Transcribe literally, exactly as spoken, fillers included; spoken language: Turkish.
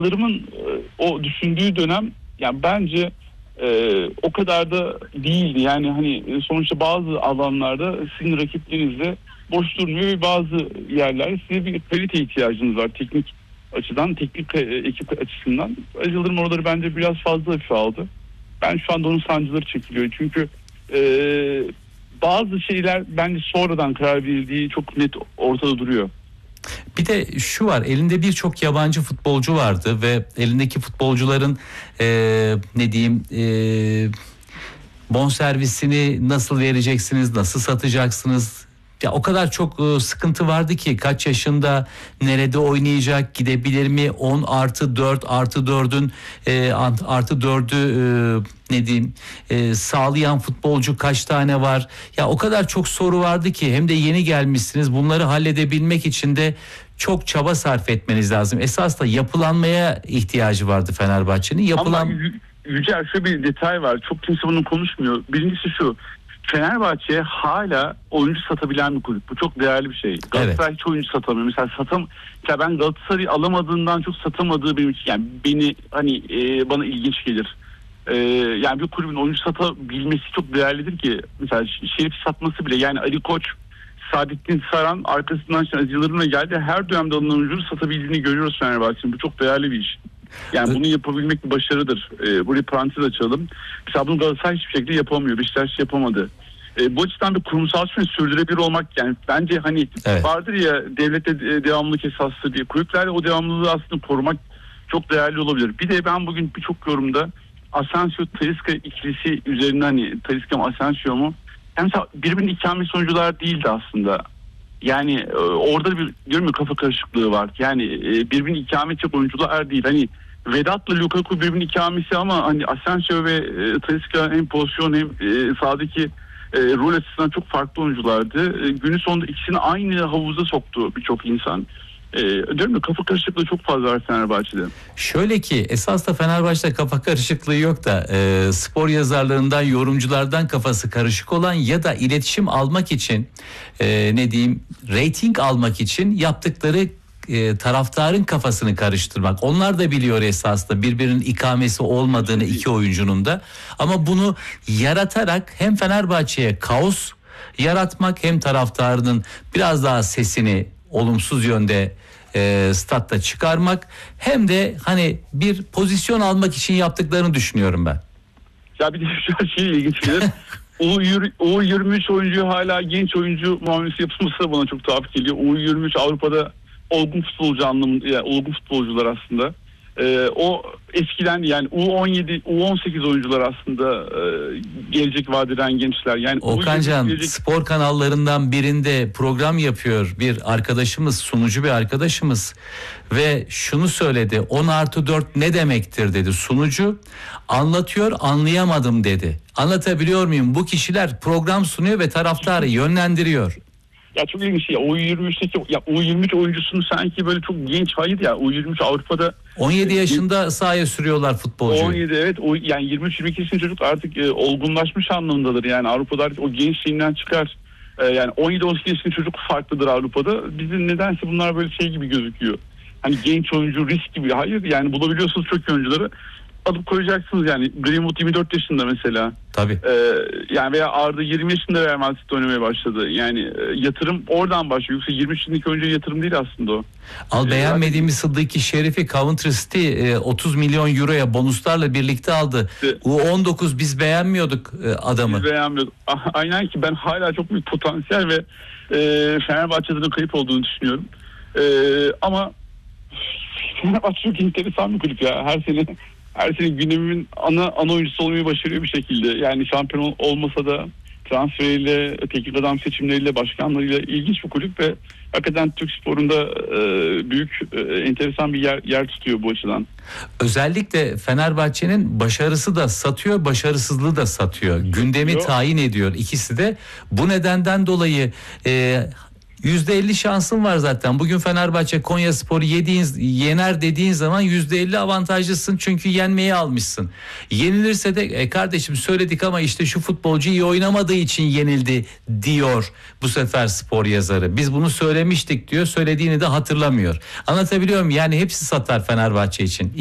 Yıldırım'ın o düşündüğü dönem yani bence e, o kadar da değildi. Yani hani sonuçta bazı alanlarda sizin rakiplerinizle boş durmuyor ve bazı yerlerde size bir kalite ihtiyacınız var teknik açıdan, teknik ekip açısından. Yıldırım oraları bence biraz fazla hafife aldı. Ben şu anda onun sancıları çekiliyor. Çünkü e, bazı şeyler bence sonradan karar verildiği çok net ortada duruyor. Bir de şu var, elinde birçok yabancı futbolcu vardı ve elindeki futbolcuların e, ne diyeyim e, bonservisini nasıl vereceksiniz, nasıl satacaksınız? Ya o kadar çok e, sıkıntı vardı ki kaç yaşında, nerede oynayacak, gidebilir mi, on artı dört artı dördün e, artı dördü e, ne diyeyim e, sağlayan futbolcu kaç tane var? Ya o kadar çok soru vardı ki, hem de yeni gelmişsiniz, bunları halledebilmek için de çok çaba sarf etmeniz lazım. Esas da yapılanmaya ihtiyacı vardı Fenerbahçe'nin. Yapılan... Ama Yücel, şöyle bir detay var. Çok kimse bunu konuşmuyor. Birincisi şu. Fenerbahçe hala oyuncu satabilen bir kulüp. Bu çok değerli bir şey. Galatasaray evet. Hiç oyuncu satamıyor. Mesela satam, mesela ben Galatasaray'ı alamadığından çok satamadığı benim için, yani beni hani e, bana ilginç gelir. E, yani bir kulübün oyuncu satabilmesi çok değerlidir ki. Mesela Şerif satması bile, yani Ali Koç, Saadettin Saran arkasından Aziz Yıldırım'la geldi. Her dönemde alınan oyuncuyu satabildiğini görüyoruz Fenerbahçe'nin. Bu çok değerli bir iş. Yani bunu yapabilmek bir başarıdır. E, buraya parantez açalım. Mesela bunu Galatasaray hiçbir şekilde yapamıyor. Beşiktaş yapamadı. E, bu açıdan bir kurumsal süreç sürdürebilir olmak, yani bence hani evet. vardır ya devlette de, devamlılık esaslı diye, kulüplerde o devamlılığı aslında korumak çok değerli olabilir. Bir de ben bugün birçok yorumda Asensio Talisca ikilisi üzerinden, hani Talisca mı Asensio mu? Yani mesela birbirinin ikamesi oyuncular değildi aslında. Yani e, orada bir diyorum ya, kafa karışıklığı var. Yani e, birbirinin ikamet edecek oyuncular değil. Hani Vedat'la Lukaku birbirinin ikamesi, ama hani Asensio ve e, Talisca hem pozisyon hem e, sahadaki e, rol açısından çok farklı oyunculardı. E, günün sonunda ikisini aynı havuza soktu birçok insan. E, diyorum ya, kafa karışıklığı çok fazla var Fenerbahçe'de. Şöyle ki esas da Fenerbahçe'de kafa karışıklığı yok da e, spor yazarlarından, yorumculardan kafası karışık olan ya da iletişim almak için e, ne diyeyim reyting almak için yaptıkları e, taraftarın kafasını karıştırmak. Onlar da biliyor esasında birbirinin ikamesi olmadığını iki oyuncunun da, ama bunu yaratarak hem Fenerbahçe'ye kaos yaratmak, hem taraftarının biraz daha sesini olumsuz yönde e, statta çıkarmak, hem de hani bir pozisyon almak için yaptıklarını düşünüyorum ben. Ya bir de şu şey ilginç gelir. U yirmi üç oyuncu hala genç oyuncu muamelesi yapılması da bana çok tuhaf geliyor. U yirmi üç Avrupa'da olgun futbolcu anlamında, yani olgun futbolcular aslında. Ee, o eskiden, yani U on yedi, U on sekiz oyuncular aslında e, gelecek vadeden gençler. Yani Okancan gelecek... spor kanallarından birinde program yapıyor bir arkadaşımız, sunucu bir arkadaşımız ve şunu söyledi: on artı dört ne demektir dedi sunucu, anlatıyor, anlayamadım dedi. Anlatabiliyor muyum? Bu kişiler program sunuyor ve taraftarı yönlendiriyor. Ya çok ilginç ya, U yirmi üçteki ya U yirmi üç oyuncusunu sanki böyle çok genç, hayır ya, U yirmi üç Avrupa'da on yedi yaşında sahaya sürüyorlar futbolcuyu. on yedi evet, o yani yirmi üç yirmi iki yaşında çocuk artık e, olgunlaşmış anlamındadır. Yani Avrupa'da artık o gençliğinden çıkar. E, yani on yedi on sekiz yaşında çocuk farklıdır Avrupa'da. Bizim nedense bunlar böyle şey gibi gözüküyor. Hani genç oyuncu risk gibi. Hayır, yani bulabiliyorsunuz çok iyi oyuncuları, alıp koyacaksınız. Yani Greenwood yirmi dört yaşında mesela. Tabii. Ee, yani veya Arda yirmi yaşında Real Madrid'de oynamaya başladı. Yani e, yatırım oradan başlıyor. Yoksa yirmi yaşındaki oyuncu yatırım değil aslında o. Al ee, beğenmediğimiz Sıddık Şerif'i Coventry City e, otuz milyon euroya bonuslarla birlikte aldı. İşte, U on dokuz biz beğenmiyorduk e, adamı. Biz beğenmiyorduk. Aynen ki ben hala çok büyük potansiyel ve e, Fenerbahçe'de kayıp olduğunu düşünüyorum. E, ama Fenerbahçe çok enteresan bir kulüp ya. Her sene Her sene gündemin ana ana oyuncusu olmayı başarıyor bir şekilde. Yani şampiyon olmasa da transferiyle, teknik adam seçimleriyle, başkanlarıyla ilginç bir kulüp ve hakikaten Türk sporunda e, büyük, e, enteresan bir yer, yer tutuyor bu açıdan. Özellikle Fenerbahçe'nin başarısı da satıyor, başarısızlığı da satıyor. Gündemi tayin ediyor ikisi de. Bu nedenden dolayı e, yüzde elli şansın var zaten. Bugün Fenerbahçe Konyaspor'u yediğin, yener dediğin zaman yüzde elli avantajlısın çünkü yenmeyi almışsın. Yenilirse de e kardeşim söyledik ama işte şu futbolcu iyi oynamadığı için yenildi diyor bu sefer spor yazarı. Biz bunu söylemiştik diyor, söylediğini de hatırlamıyor. Anlatabiliyor muyum? Yani hepsi satar Fenerbahçe için.